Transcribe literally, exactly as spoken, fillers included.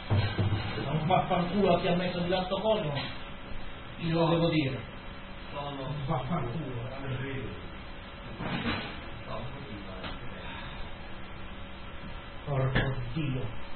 non vaffanculo a chi ha messo di lato coso, io lo devo dire. Sono Vaffanculo. Porco Dio.